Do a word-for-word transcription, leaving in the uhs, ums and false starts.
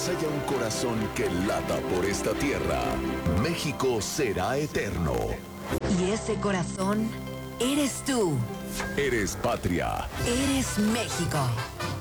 mientras haya un corazón que lata por esta tierra, México será eterno. Y ese corazón eres tú. Eres patria. Eres México.